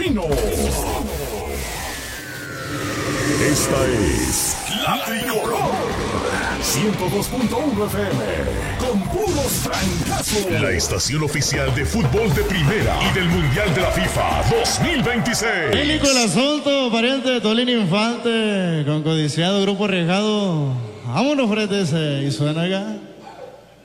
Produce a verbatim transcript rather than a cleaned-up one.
Tribuno. Esta es La Tricolor ciento dos punto uno F M con puros trancazos. La estación oficial de fútbol de primera y del Mundial de la FIFA dos mil veintiséis. Técnico el asunto, pariente de Tolín Infante, con codiciado grupo arriesgado. Vámonos, frente ese, y suena acá.